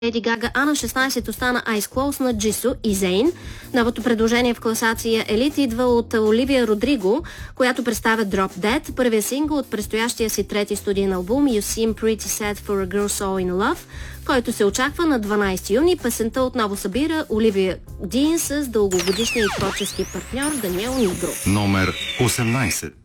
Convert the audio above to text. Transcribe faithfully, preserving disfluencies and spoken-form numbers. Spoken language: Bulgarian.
Леди Гага, а на шестнайсет остана Eyes Closed на Джисо и Зейн. Новото предложение в класация Елит идва от Оливия Родриго, която представя Drop Dead, първия сингъл от предстоящия си трети студиен албум You Seem Pretty Sad for a Girl So in Love, който се очаква на дванайсети юни. Песента отново събира Оливия Дин с дългогодишния и творчески партньор Даниел Нигро. Номер осемнайсет.